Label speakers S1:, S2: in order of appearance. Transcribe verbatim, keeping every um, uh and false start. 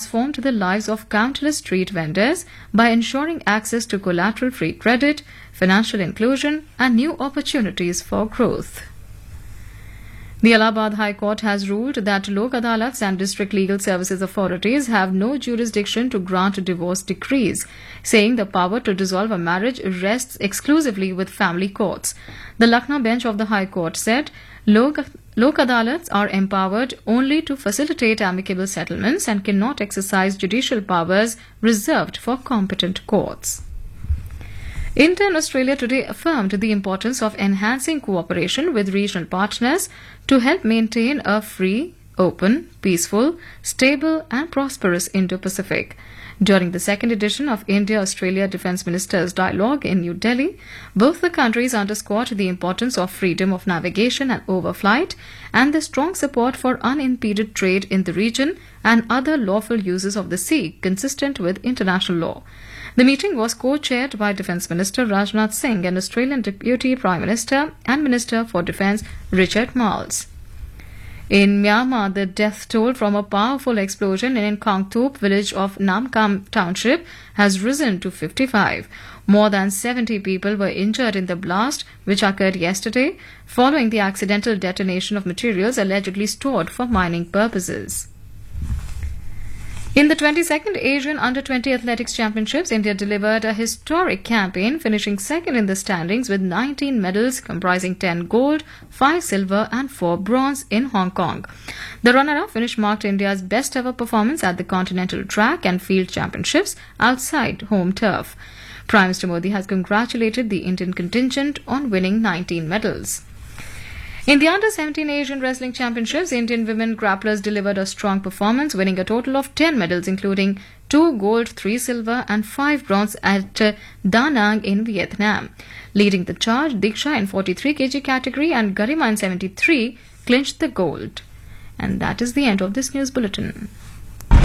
S1: transformed the lives of countless street vendors by ensuring access to collateral-free credit, financial inclusion, and new opportunities for growth. The Allahabad High Court has ruled that Lok Adalats and District Legal Services Authorities have no jurisdiction to grant divorce decrees, saying the power to dissolve a marriage rests exclusively with family courts. The Lucknow bench of the High Court said Lok, Lok Adalats are empowered only to facilitate amicable settlements and cannot exercise judicial powers reserved for competent courts. India and Australia today affirmed the importance of enhancing cooperation with regional partners to help maintain a free, open, peaceful, stable and prosperous Indo-Pacific. During the second edition of India-Australia Defence Ministers' Dialogue in New Delhi, both the countries underscored the importance of freedom of navigation and overflight and the strong support for unimpeded trade in the region and other lawful uses of the sea consistent with international law. The meeting was co-chaired by Defence Minister Rajnath Singh and Australian Deputy Prime Minister and Minister for Defence Richard Marles. In Myanmar, the death toll from a powerful explosion in Kangtop village of Namkam Township has risen to fifty-five. More than seventy people were injured in the blast, which occurred yesterday, following the accidental detonation of materials allegedly stored for mining purposes. In the twenty-second Asian Under twenty Athletics Championships, India delivered a historic campaign, finishing second in the standings with nineteen medals comprising ten gold, five silver and four bronze in Hong Kong. The runner-up finish marked India's best-ever performance at the Continental Track and Field Championships outside home turf. Prime Minister Modi has congratulated the Indian contingent on winning nineteen medals. In the Under seventeen Asian Wrestling Championships, Indian women grapplers delivered a strong performance, winning a total of ten medals, including two gold, three silver and five bronze at uh, Da Nang in Vietnam. Leading the charge, Diksha in forty-three kilograms category and Garima in seventy-three clinched the gold. And that is the end of this news bulletin.